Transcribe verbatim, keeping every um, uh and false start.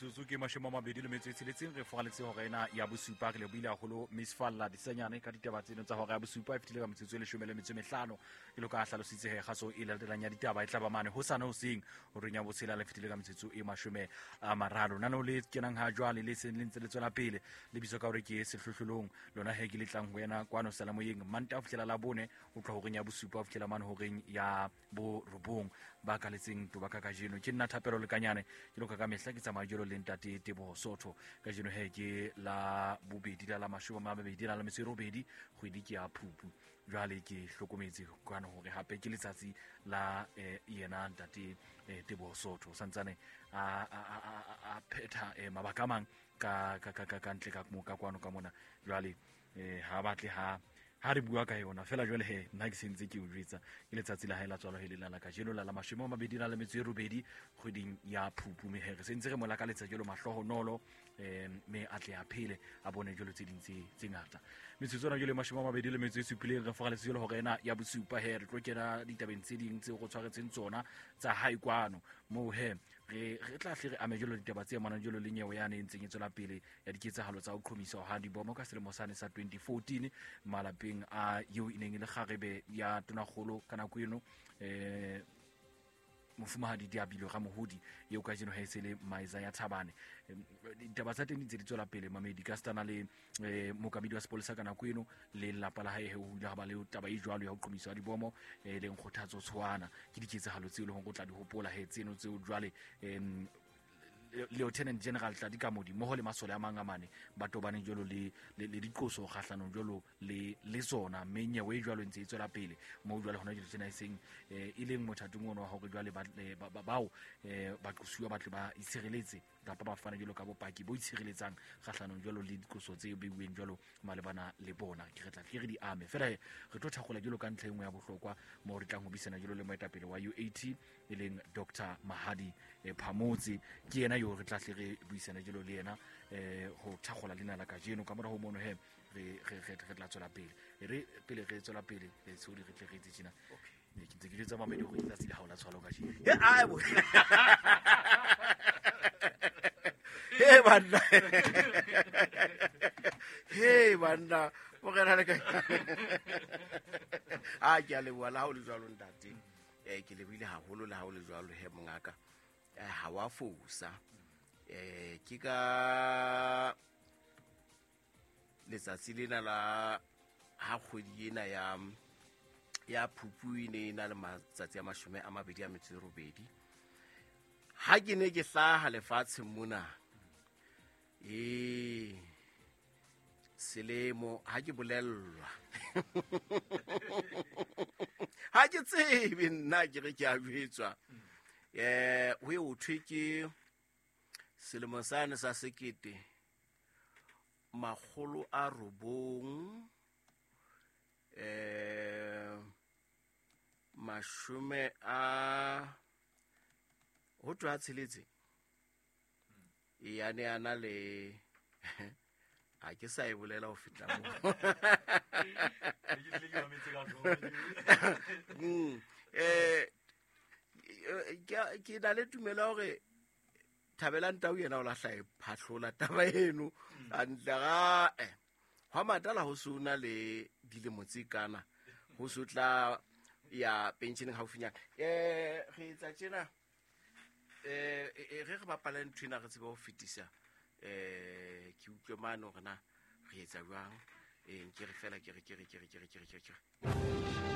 metsotso ke mashome a mabedi le metso e tsheletseng re fogaletse hore ena ya bosupa re le buile haholo Miss Falla disenyane ka ditaba tseno tsa hore ya bosupa e fetile ka metsotso e leshome le metso e mehlano ke lo ka hlalositse he kgaso e latelang ya ditaba e tlaba mane ho sana hoseng hore nya botshela le fetile ka metsotso e mashome a mararo nano le kenang ha jwale le seng le ntse le tswela pele le bitso ka hore ke sehlohlolong lona he ke le tlang ho yena kwano sala moyeng manta fitlela la bone o tlo hore nya bosupa fitlela mane hore ya bo robong ba ka letseng to ba ka ka jeno ke nna thapelo le kanyane ke lo ka ka mehla ke tsamaya jelo le ntate Tebo Sotho ka jeno he ke la bobedi la mashome a mabedi la metso e robedi kgwedi ke ya Phupu jwale ke hlokometse kana hore hape ke letsatsi la yena ntate Tebo Sotho santsane a a phetha mabaka mang ka ka ka ka ntle ka mo ka kwano ka mona jwale ha batle ha ha re bua ka yona fela jwale he nna ke sentse ke o jwetsa ke letsatsi la hae la tswalo he le la ka jelo la la mashome a mabedi la metso e robedi kgweding ya Phupu me he re sentse re mola ka letsa jelo mahloho nolo em me atle a phele a bone jelo tse dintse tse ngata metsotso na jelo mashome a mabedi le metso e supileng re foga letsa jelo hore ena ya bosupa he re tlo kena ditabeng tse ding tse go tshwaretseng tsona tsa hae kwano mo he re re tla hle re amejelo ditaba tse mana jelo le nyewe yane ntseng e tswela pele ya diketsahalo tsa ho qhomisa ha di bomo ka selemo sane sa twenty fourteen malapeng a yo ineng le kgarebe ya tonakgolo kana kweno eh mofumahadi Diabilo ga mohodi yo ka jeno ha isele maiza ya Thabane ditaba tsa teng di tse di tswela pele mamedi ka stana le mokabidi wa sepolesa kana kweno le lapa la hae he o ile ga ba le taba e jwalo ya ho qhomisa di bomo le nkgothatso tshwana ke diketsahalo tse le go tla di hopola he tseno tse o jwale em Lieutenant General Tladika Modi mo le masole a mangamane ba tobaneng jolo le le diqoso kgahlano jolo le le zona menye we jwalo ntse itswela pele mo jwale hona jelo tsena iseng e leng mothatung ono wa hore jwale ba bao ba qosiwa ba tle ba itshireletse kapa ba fana jolo ka bopaki bo itshireletsang kgahlano jolo le diqoso tse beuweng jolo malebana le bona ke retla ke re di ame fela re tlo thagola jolo ka ntlha engwe ya bohlokwa mo re tlang ho bisana jolo le moetapele wa U A T e leng Doctor Mahadi Phamotse ke yena yo re tla hle re buisana jelo le yena eh ho thagola lena la ka jeno ka mora ho mono he re re re tla tswela pele re pele re tswela pele e tsho di re tle re tsena okay ke ntse ke ditsa mamedi go itsa tsile ha o la tshwalo ka jeno he a bo he banna he banna mo gera le ka a ke a le bua la ha o le jwalo ntate eh ke le buile haholo la ha o le jwalo he mongaka ha wa fosa eh ke ka letsatsi lena la ha kgwedi ena ya ya Phupu ine ina le matsatsi a mashome a mabedi a metso e robedi ha ke ne ke hlaha lefatshe mona eh selemo ha ke bolellwa ha ke tsebe nna ke re ke a jwetswa eh we o thweke selemo sane sa sekete magolo a robong eh mashume a ho twa tsheletse ya ne ana le a ke sa e bolela ho fitla mo eh ke na le tumela hore Thabela Ntau yena o la hla e phahlola taba eno antla ga eh ha matala ho suna le dilemo tse kana ho sotla ya pension ha ofinyana eh re etsa tjena eh re re bapala nthwena re tsebe ho fetisa eh ke utlwe mano rena re etsa jwang eh ke re fela ke re ke re ke re ke re ke re